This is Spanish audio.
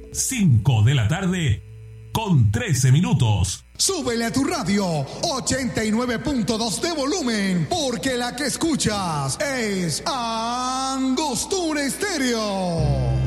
5 de la tarde con 13 minutos. Súbele a tu radio 89.2 de volumen, porque la que escuchas es Angostura Estéreo.